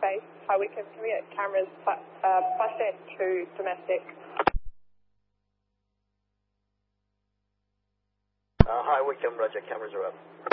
base. Hi Wickham, can we get cameras flash in to domestic? Hi Wickham, roger, cameras are up.